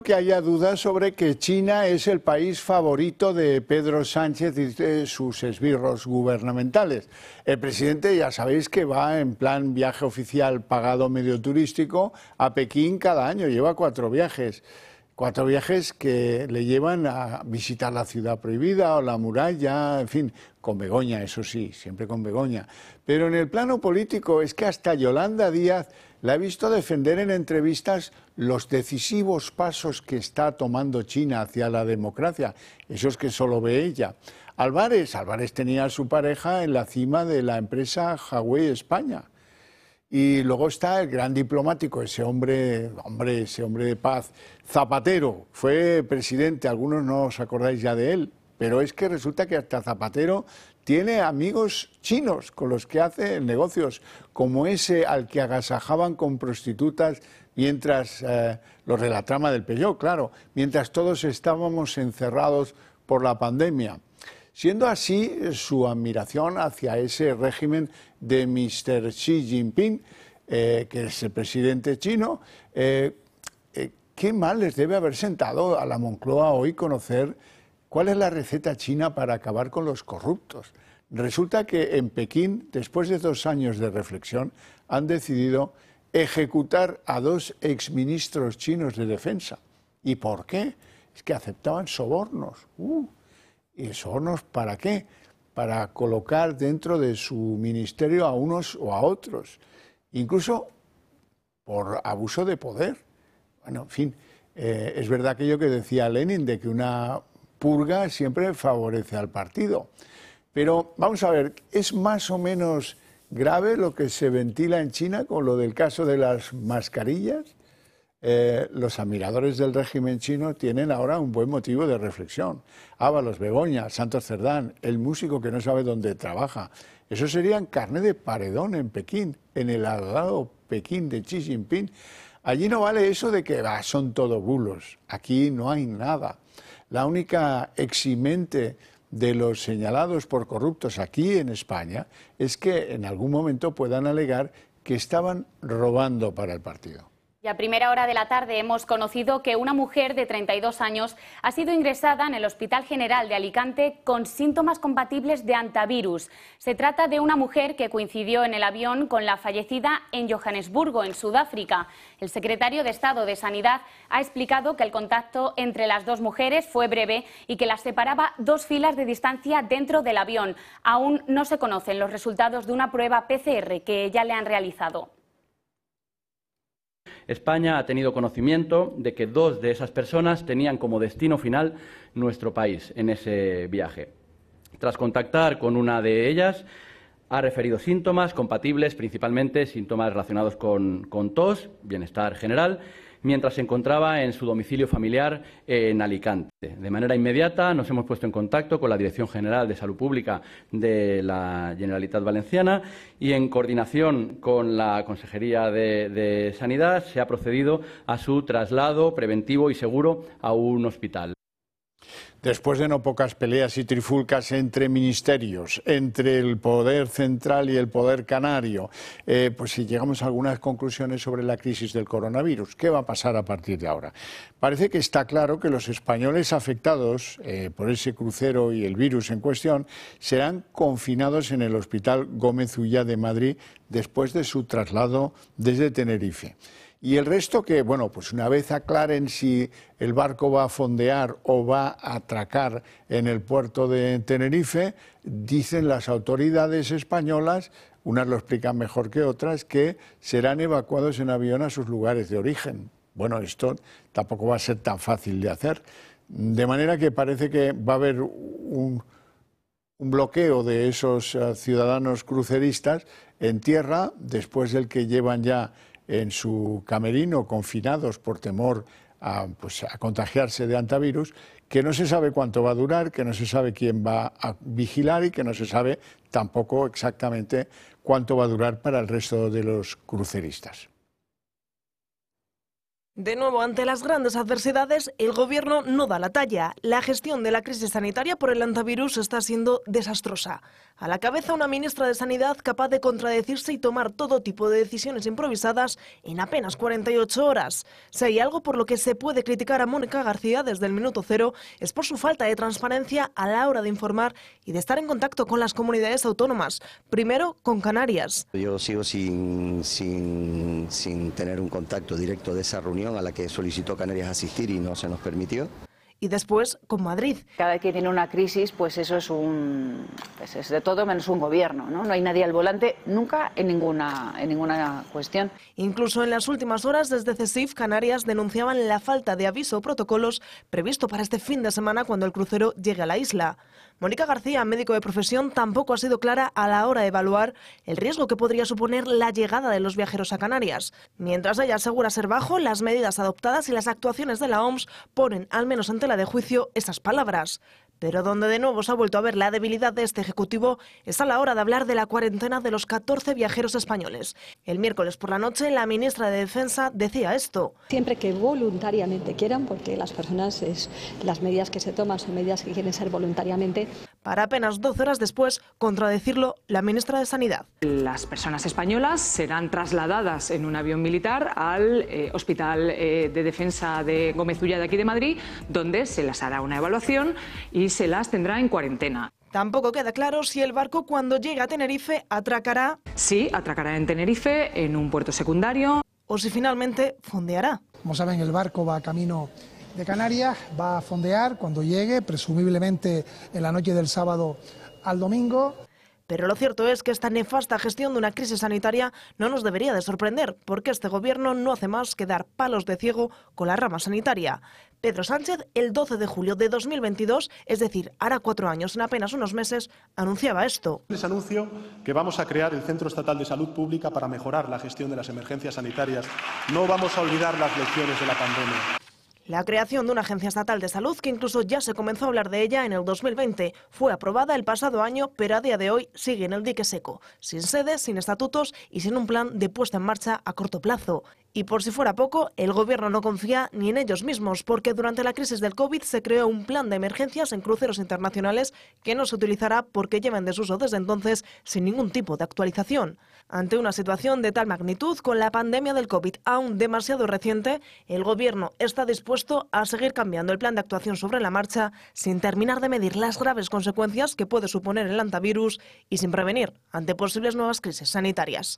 Que haya dudas sobre que China es el país favorito de Pedro Sánchez y de sus esbirros gubernamentales. El presidente, ya sabéis que va en plan viaje oficial pagado medio turístico a Pekín cada año, lleva 4 viajes. 4 viajes que le llevan a visitar la ciudad prohibida o la muralla, en fin, con Begoña, eso sí, siempre con Begoña. Pero en el plano político es que hasta Yolanda Díaz la he visto defender en entrevistas los decisivos pasos que está tomando China hacia la democracia, esos que solo ve ella. Álvarez tenía a su pareja en la cima de la empresa Huawei España. Y luego está el gran diplomático, ese hombre de paz, Zapatero, fue presidente, algunos no os acordáis ya de él, pero es que resulta que hasta Zapatero tiene amigos chinos con los que hace negocios, como ese al que agasajaban con prostitutas mientras, los de la trama del Peugeot, claro, mientras todos estábamos encerrados por la pandemia. Siendo así su admiración hacia ese régimen de Mr. Xi Jinping, que es el presidente chino, qué mal les debe haber sentado a la Moncloa hoy conocer cuál es la receta china para acabar con los corruptos. Resulta que en Pekín, después de 2 años de reflexión, han decidido ejecutar a 2 exministros chinos de defensa. ¿Y por qué? Es que aceptaban sobornos. ¿Y sobornos para qué? Para colocar dentro de su ministerio a unos o a otros, incluso por abuso de poder. Bueno, en fin, es verdad aquello que decía Lenin, de que una purga siempre favorece al partido. Pero vamos a ver, ¿es más o menos grave lo que se ventila en China con lo del caso de las mascarillas? Los admiradores del régimen chino tienen ahora un buen motivo de reflexión. Ábalos, Begoña, Santos Cerdán, el músico que no sabe dónde trabaja. Eso serían carne de paredón en Pekín, en el adorado Pekín de Xi Jinping. Allí no vale eso de que son todo bulos. Aquí no hay nada. La única eximente de los señalados por corruptos aquí en España es que en algún momento puedan alegar que estaban robando para el partido. Y a primera hora de la tarde hemos conocido que una mujer de 32 años ha sido ingresada en el Hospital General de Alicante con síntomas compatibles de hantavirus. Se trata de una mujer que coincidió en el avión con la fallecida en Johannesburgo, en Sudáfrica. El secretario de Estado de Sanidad ha explicado que el contacto entre las 2 mujeres fue breve y que las separaba 2 filas de distancia dentro del avión. Aún no se conocen los resultados de una prueba PCR que ya le han realizado. España ha tenido conocimiento de que 2 de esas personas tenían como destino final nuestro país en ese viaje. Tras contactar con una de ellas, ha referido síntomas compatibles, principalmente síntomas relacionados con tos, bienestar general, mientras se encontraba en su domicilio familiar en Alicante. De manera inmediata nos hemos puesto en contacto con la Dirección General de Salud Pública de la Generalitat Valenciana y en coordinación con la Consejería de Sanidad se ha procedido a su traslado preventivo y seguro a un hospital. Después de no pocas peleas y trifulcas entre ministerios, entre el poder central y el poder canario, pues si llegamos a algunas conclusiones sobre la crisis del coronavirus, ¿qué va a pasar a partir de ahora? Parece que está claro que los españoles afectados por ese crucero y el virus en cuestión serán confinados en el Hospital Gómez Ulla de Madrid después de su traslado desde Tenerife. Y el resto que, bueno, pues una vez aclaren si el barco va a fondear o va a atracar en el puerto de Tenerife, dicen las autoridades españolas, unas lo explican mejor que otras, que serán evacuados en avión a sus lugares de origen. Bueno, esto tampoco va a ser tan fácil de hacer. De manera que parece que va a haber un bloqueo de esos ciudadanos cruceristas en tierra, después del que llevan ya en su camerino, confinados por temor a contagiarse de hantavirus, que no se sabe cuánto va a durar, que no se sabe quién va a vigilar y que no se sabe tampoco exactamente cuánto va a durar para el resto de los cruceristas. De nuevo, ante las grandes adversidades, el Gobierno no da la talla. La gestión de la crisis sanitaria por el hantavirus está siendo desastrosa. A la cabeza una ministra de Sanidad capaz de contradecirse y tomar todo tipo de decisiones improvisadas en apenas 48 horas. Si hay algo por lo que se puede criticar a Mónica García desde el minuto cero, es por su falta de transparencia a la hora de informar y de estar en contacto con las comunidades autónomas. Primero, con Canarias. Yo sigo sin tener un contacto directo de esa reunión a la que solicitó Canarias asistir y no se nos permitió. Y después con Madrid. Cada vez que tiene una crisis, pues eso es es de todo menos un gobierno, ¿no? No hay nadie al volante nunca en ninguna cuestión. Incluso en las últimas horas, desde CESIF, Canarias denunciaban la falta de aviso o protocolos previsto para este fin de semana cuando el crucero llegue a la isla. Mónica García, médico de profesión, tampoco ha sido clara a la hora de evaluar el riesgo que podría suponer la llegada de los viajeros a Canarias. Mientras ella asegura ser bajo, las medidas adoptadas y las actuaciones de la OMS ponen, al menos ante de juicio, esas palabras. Pero donde de nuevo se ha vuelto a ver la debilidad de este Ejecutivo es a la hora de hablar de la cuarentena de los 14 viajeros españoles. El miércoles por la noche, la ministra de Defensa decía esto. Siempre que voluntariamente quieran, porque las personas, las medidas que se toman son medidas que quieren ser voluntariamente. Para apenas 12 horas después, contradecirlo la ministra de Sanidad. Las personas españolas serán trasladadas en un avión militar al Hospital de Defensa de Gómez Ulla de aquí de Madrid, donde se les hará una evaluación y se las tendrá en cuarentena. Tampoco queda claro si el barco, cuando llegue a Tenerife, atracará. Sí, atracará en Tenerife, en un puerto secundario. O si finalmente fondeará. Como saben, el barco va camino de Canarias, va a fondear cuando llegue, presumiblemente en la noche del sábado al domingo. Pero lo cierto es que esta nefasta gestión de una crisis sanitaria no nos debería de sorprender, porque este Gobierno no hace más que dar palos de ciego con la rama sanitaria. Pedro Sánchez, el 12 de julio de 2022, es decir, hará 4 años en apenas unos meses, anunciaba esto. Les anuncio que vamos a crear el Centro Estatal de Salud Pública para mejorar la gestión de las emergencias sanitarias. No vamos a olvidar las lecciones de la pandemia. La creación de una agencia estatal de salud, que incluso ya se comenzó a hablar de ella en el 2020, fue aprobada el pasado año, pero a día de hoy sigue en el dique seco, sin sede, sin estatutos y sin un plan de puesta en marcha a corto plazo. Y por si fuera poco, el Gobierno no confía ni en ellos mismos, porque durante la crisis del COVID se creó un plan de emergencias en cruceros internacionales que no se utilizará porque lleva en desuso desde entonces sin ningún tipo de actualización. Ante una situación de tal magnitud, con la pandemia del COVID aún demasiado reciente, el Gobierno está dispuesto a seguir cambiando el plan de actuación sobre la marcha sin terminar de medir las graves consecuencias que puede suponer el hantavirus y sin prevenir ante posibles nuevas crisis sanitarias.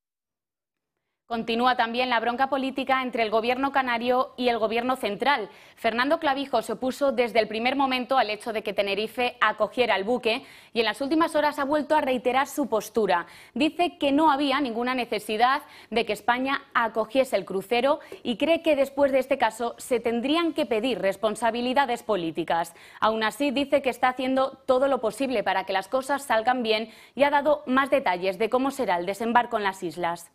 Continúa también la bronca política entre el Gobierno canario y el Gobierno central. Fernando Clavijo se opuso desde el primer momento al hecho de que Tenerife acogiera el buque y en las últimas horas ha vuelto a reiterar su postura. Dice que no había ninguna necesidad de que España acogiese el crucero y cree que después de este caso se tendrían que pedir responsabilidades políticas. Aún así, dice que está haciendo todo lo posible para que las cosas salgan bien y ha dado más detalles de cómo será el desembarco en las islas.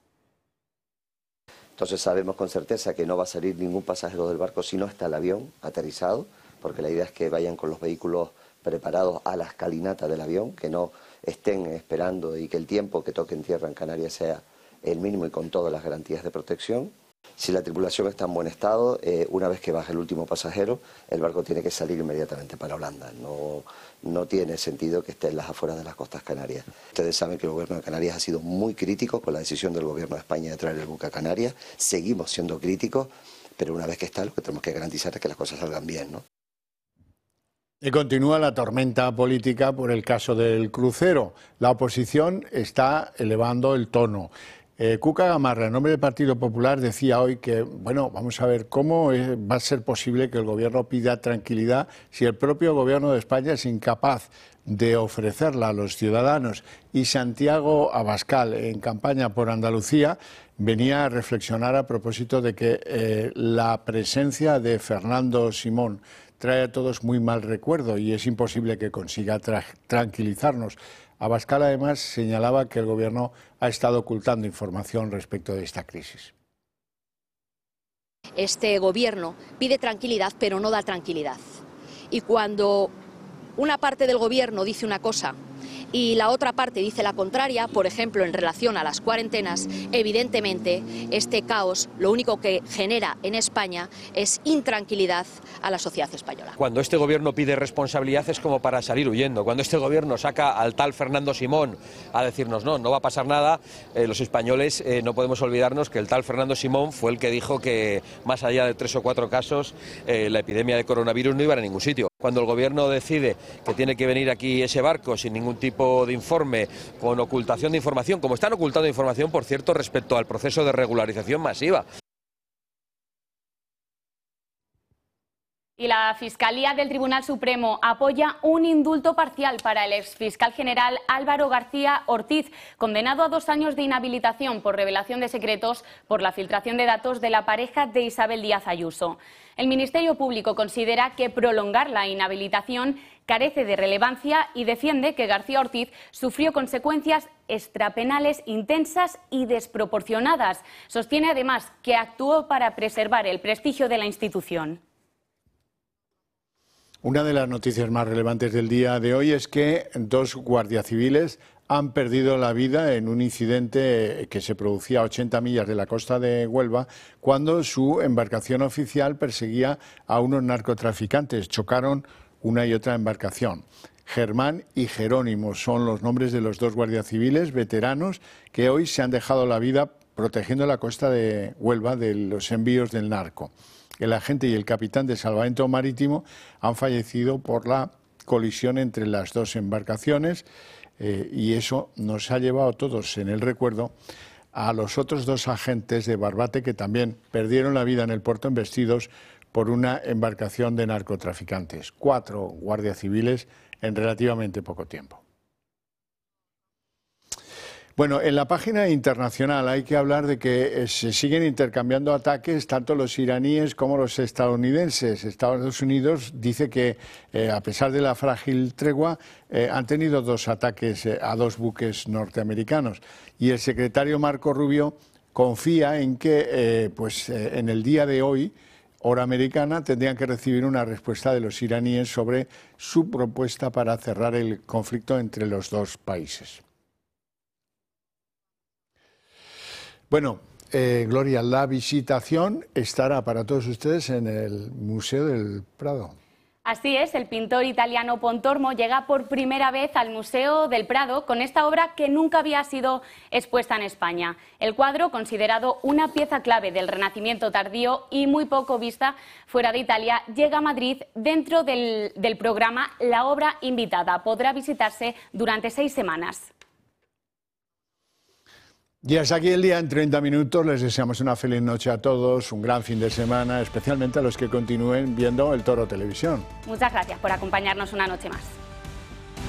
Entonces sabemos con certeza que no va a salir ningún pasajero del barco si no está el avión aterrizado, porque la idea es que vayan con los vehículos preparados a la escalinata del avión, que no estén esperando y que el tiempo que toquen tierra en Canarias sea el mínimo y con todas las garantías de protección. Si la tripulación está en buen estado, una vez que baje el último pasajero, el barco tiene que salir inmediatamente para Holanda. No tiene sentido que esté en las afueras de las costas canarias. Ustedes saben que el Gobierno de Canarias ha sido muy crítico con la decisión del Gobierno de España de traer el buque a Canarias. Seguimos siendo críticos, pero una vez que está, lo que tenemos que garantizar es que las cosas salgan bien, ¿no? Y continúa la tormenta política por el caso del crucero. La oposición está elevando el tono. Cuca Gamarra, en nombre del Partido Popular, decía hoy que, bueno, vamos a ver cómo va a ser posible que el Gobierno pida tranquilidad si el propio Gobierno de España es incapaz de ofrecerla a los ciudadanos. Y Santiago Abascal, en campaña por Andalucía, venía a reflexionar a propósito de que la presencia de Fernando Simón trae a todos muy mal recuerdo y es imposible que consiga tranquilizarnos. Abascal además señalaba que el Gobierno ha estado ocultando información respecto de esta crisis. Este Gobierno pide tranquilidad, pero no da tranquilidad. Y cuando una parte del Gobierno dice una cosa y la otra parte dice la contraria, por ejemplo, en relación a las cuarentenas, evidentemente este caos lo único que genera en España es intranquilidad a la sociedad española. Cuando este gobierno pide responsabilidad es como para salir huyendo. Cuando este gobierno saca al tal Fernando Simón a decirnos no va a pasar nada, los españoles no podemos olvidarnos que el tal Fernando Simón fue el que dijo que más allá de 3 o 4 casos la epidemia de coronavirus no iba a ningún sitio. Cuando el gobierno decide que tiene que venir aquí ese barco sin ningún tipo de informe, con ocultación de información, como están ocultando información, por cierto, respecto al proceso de regularización masiva. Y la Fiscalía del Tribunal Supremo apoya un indulto parcial para el exfiscal general Álvaro García Ortiz, condenado a 2 años de inhabilitación por revelación de secretos por la filtración de datos de la pareja de Isabel Díaz Ayuso. El Ministerio Público considera que prolongar la inhabilitación carece de relevancia y defiende que García Ortiz sufrió consecuencias extrapenales intensas y desproporcionadas. Sostiene además que actuó para preservar el prestigio de la institución. Una de las noticias más relevantes del día de hoy es que 2 guardias civiles han perdido la vida en un incidente que se producía a 80 millas de la costa de Huelva cuando su embarcación oficial perseguía a unos narcotraficantes. Chocaron una y otra embarcación. Germán y Jerónimo son los nombres de los 2 guardias civiles veteranos que hoy se han dejado la vida protegiendo la costa de Huelva de los envíos del narco. El agente y el capitán de salvamento marítimo han fallecido por la colisión entre las 2 embarcaciones y eso nos ha llevado a todos en el recuerdo a los otros 2 agentes de Barbate que también perdieron la vida en el puerto embestidos por una embarcación de narcotraficantes. 4 guardias civiles en relativamente poco tiempo. Bueno, en la página internacional hay que hablar de que se siguen intercambiando ataques tanto los iraníes como los estadounidenses. Estados Unidos dice que, a pesar de la frágil tregua, han tenido 2 ataques a 2 buques norteamericanos. Y el secretario Marco Rubio confía en que en el día de hoy, hora americana, tendrían que recibir una respuesta de los iraníes sobre su propuesta para cerrar el conflicto entre los 2 países. Bueno, Gloria, la visitación estará para todos ustedes en el Museo del Prado. Así es, el pintor italiano Pontormo llega por primera vez al Museo del Prado con esta obra que nunca había sido expuesta en España. El cuadro, considerado una pieza clave del Renacimiento tardío y muy poco vista fuera de Italia, llega a Madrid dentro del programa La Obra Invitada. Podrá visitarse durante 6 semanas. Y hasta aquí el día en 30 minutos. Les deseamos una feliz noche a todos, un gran fin de semana, especialmente a los que continúen viendo El Toro Televisión. Muchas gracias por acompañarnos una noche más.